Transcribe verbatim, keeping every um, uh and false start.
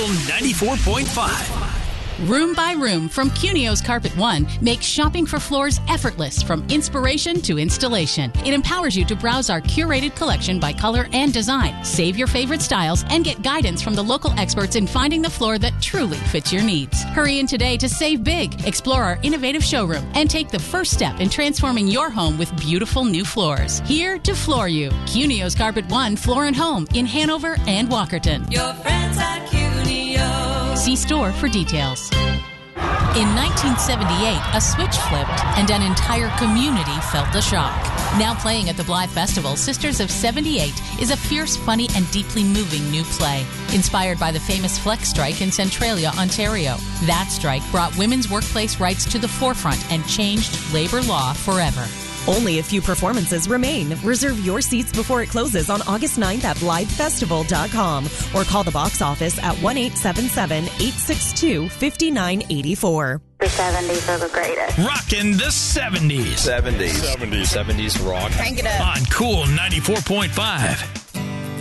Cool ninety-four point five. Room by room from Cunio's Carpet One makes shopping for floors effortless from inspiration to installation. It empowers you to browse our curated collection by color and design, save your favorite styles, and get guidance from the local experts in finding the floor that truly fits your needs. Hurry in today to save big, explore our innovative showroom, and take the first step in transforming your home with beautiful new floors. Here to floor you. Cunio's Carpet One Floor and Home in Hanover and Walkerton. Your friends at Cunio. See store for details. In nineteen seventy-eight, a switch flipped and an entire community felt the shock. Now playing at the Blythe Festival, Sisters of seventy-eight is a fierce, funny, and deeply moving new play. Inspired by the famous Flex Strike in Centralia, Ontario. That strike brought women's workplace rights to the forefront and changed labor law forever. Only a few performances remain. Reserve your seats before it closes on August ninth at Blythe Festival dot com or call the box office at one eight seven seven, eight six two, five nine eight four. The seventies are the greatest. Rockin' the seventies. seventies. seventies. seventies rock. Crank it up. On Cool ninety-four point five.